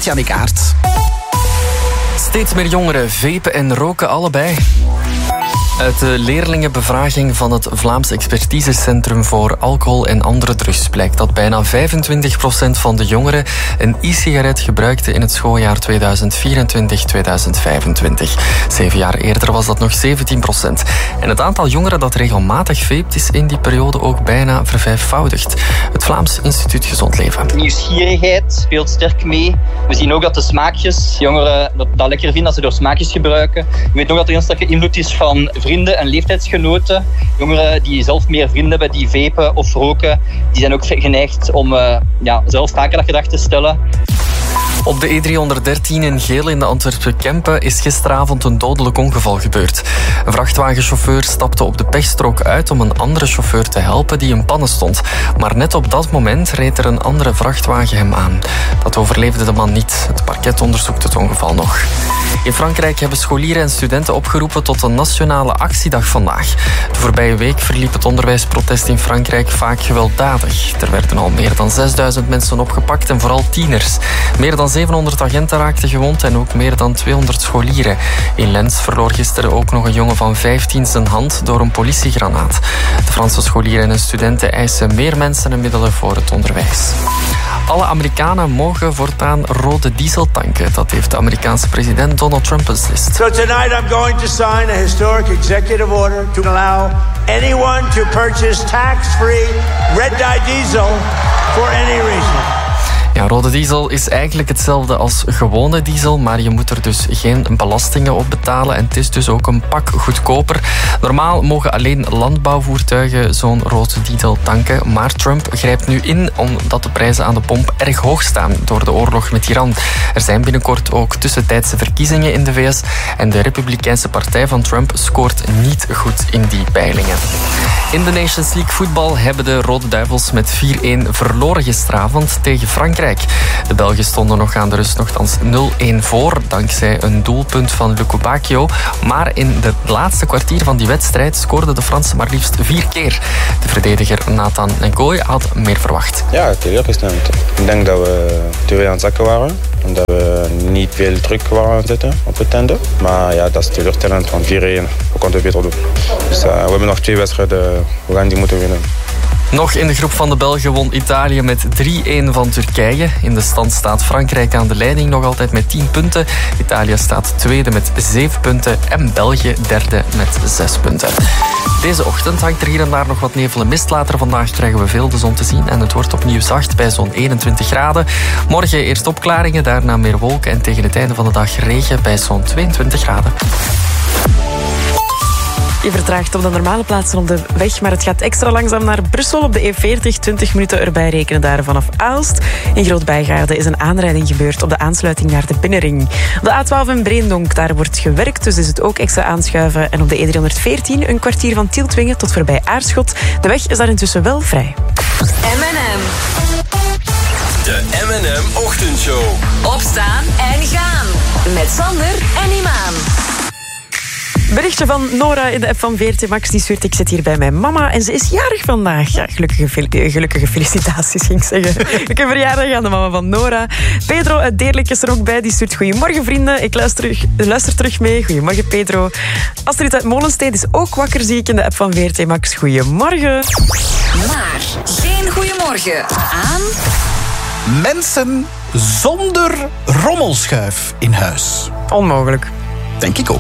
Jannik Aert. Steeds meer jongeren vapen en roken allebei. Uit de leerlingenbevraging van het Vlaams Expertisecentrum voor Alcohol en Andere Drugs blijkt dat bijna 25% van de jongeren een e-sigaret gebruikte in het schooljaar 2024-2025. 7 jaar eerder was dat nog 17%. En het aantal jongeren dat regelmatig vapet is in die periode ook bijna vervijfvoudigd. Het Vlaams Instituut Gezond Leven. Nieuwsgierigheid speelt sterk mee. We zien ook dat de smaakjes, jongeren dat lekker vinden als ze door smaakjes gebruiken. Je weet ook dat er een sterke invloed is van vrienden en leeftijdsgenoten. Jongeren die zelf meer vrienden hebben die vapen of roken, die zijn ook geneigd om zelf vaker dat gedrag te stellen. Op de E313 in Geel in de Antwerpen-Kempen is gisteravond een dodelijk ongeval gebeurd. Een vrachtwagenchauffeur stapte op de pechstrook uit om een andere chauffeur te helpen die in pannen stond. Maar net op dat moment reed er een andere vrachtwagen hem aan. Dat overleefde de man niet. Het parket onderzoekt het ongeval nog. In Frankrijk hebben scholieren en studenten opgeroepen tot een nationale actiedag vandaag. De voorbije week verliep het onderwijsprotest in Frankrijk vaak gewelddadig. Er werden al meer dan 6000 mensen opgepakt en vooral tieners. Meer dan 700 agenten raakten gewond en ook meer dan 200 scholieren. In Lens verloor gisteren ook nog een jongen van 15 zijn hand door een politiegranaat. De Franse scholieren en studenten eisen meer mensen en middelen voor het onderwijs. Alle Amerikanen mogen voortaan rode diesel tanken. Dat heeft de Amerikaanse president Donald Trump beslist. So tonight I'm going to sign a historic executive order to allow anyone to purchase tax-free red dye diesel for any reason. Ja, rode diesel is eigenlijk hetzelfde als gewone diesel, maar je moet er dus geen belastingen op betalen en het is dus ook een pak goedkoper. Normaal mogen alleen landbouwvoertuigen zo'n rode diesel tanken, maar Trump grijpt nu in omdat de prijzen aan de pomp erg hoog staan door de oorlog met Iran. Er zijn binnenkort ook tussentijdse verkiezingen in de VS en de Republikeinse partij van Trump scoort niet goed in die peilingen. In de Nations League voetbal hebben de Rode Duivels met 4-1 verloren gisteravond tegen Frankrijk. De Belgen stonden nog aan de rust nogthans 0-1 voor, dankzij een doelpunt van Luku Bacchio. Maar in het laatste kwartier van die wedstrijd scoorden de Fransen maar liefst 4 keer. De verdediger Nathan Ngoy had meer verwacht. Ja, teleurgestemd. Ik denk dat we te veel aan het zakken waren. En dat we niet veel druk waren aan het zetten op het einde. Maar ja, dat is teleurstellend van 4-1. We konden beter doen. Dus we hebben nog 2 wedstrijden. We gaan die moeten winnen. Nog in de groep van de Belgen won Italië met 3-1 van Turkije. In de stand staat Frankrijk aan de leiding nog altijd met 10 punten. Italië staat tweede met 7 punten en België derde met 6 punten. Deze ochtend hangt er hier en daar nog wat nevel en mist. Later vandaag krijgen we veel de zon te zien en het wordt opnieuw zacht bij zo'n 21 graden. Morgen eerst opklaringen, daarna meer wolken en tegen het einde van de dag regen bij zo'n 22 graden. Je vertraagt op de normale plaatsen op de weg, maar het gaat extra langzaam naar Brussel op de E40. 20 minuten erbij rekenen daar vanaf Aalst. In Groot-Bijgaarde is een aanrijding gebeurd op de aansluiting naar de Binnenring. Op de A12 in Breendonk, daar wordt gewerkt, dus is het ook extra aanschuiven. En op de E314 een kwartier van Tieltwingen tot voorbij Aarschot. De weg is daar intussen wel vrij. M&M. De M&M Ochtendshow. Opstaan en gaan. Met Sander en Imaan. Berichtje van Nora in de app van VRT Max. Die stuurt: ik zit hier bij mijn mama en ze is jarig vandaag. Ja, gelukkige felicitaties, ging ik zeggen. Ik heb verjaardag aan de mama van Nora. Pedro uit Deerlijk is er ook bij. Die stuurt: goedemorgen vrienden, ik luister terug mee. Goedemorgen Pedro. Astrid uit Molensteed is ook wakker, zie ik in de app van VRT Max. Goedemorgen. Maar geen goedemorgen aan... Mensen zonder rommelschuif in huis. Onmogelijk. Denk ik ook.